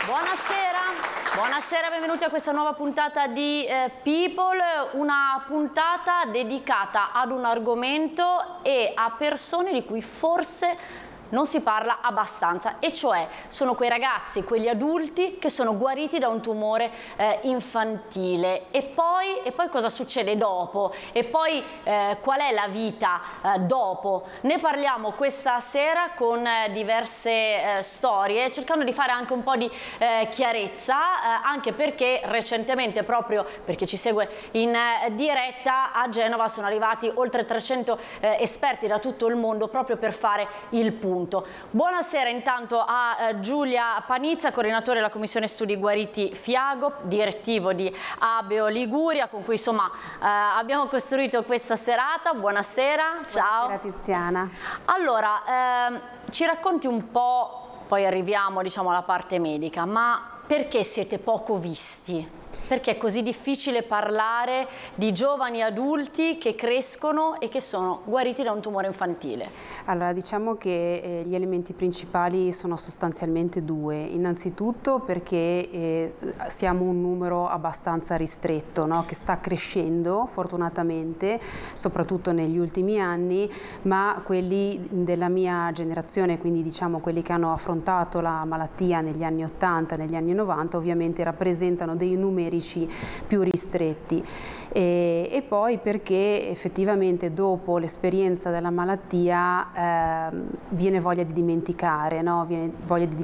Buonasera, benvenuti a questa nuova puntata di People, una puntata dedicata ad un argomento e a persone di cui forse non si parla abbastanza, e cioè sono quei ragazzi, quegli adulti che sono guariti da un tumore infantile. E poi cosa succede dopo? E poi qual è la vita dopo? Ne parliamo questa sera con diverse storie, cercando di fare anche un po' di chiarezza, anche perché recentemente, proprio perché ci segue in diretta, a Genova sono arrivati oltre 300 esperti da tutto il mondo proprio per fare il punto. Buonasera intanto a Giulia Panizza, coordinatore della Commissione Studi Guariti Fiagop, direttivo di Abeo Liguria, con cui insomma abbiamo costruito questa serata. Buonasera, ciao. Buonasera Tiziana. Allora, ci racconti un po', poi arriviamo diciamo alla parte medica, ma perché siete poco visti? Perché è così difficile parlare di giovani adulti che crescono e che sono guariti da un tumore infantile? Allora, diciamo che gli elementi principali sono sostanzialmente due. Innanzitutto perché siamo un numero abbastanza ristretto, no? Che sta crescendo fortunatamente, soprattutto negli ultimi anni, ma quelli della mia generazione, quindi diciamo quelli che hanno affrontato la malattia negli anni 80, negli anni 90, ovviamente rappresentano dei numerici più ristretti, e poi perché effettivamente dopo l'esperienza della malattia viene voglia di dimenticare, no? Viene voglia di